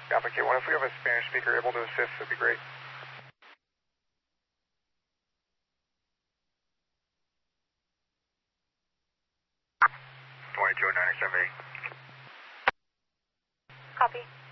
Alpha K1, if we have a Spanish speaker able to assist, that'd be great. Joe 978. Copy.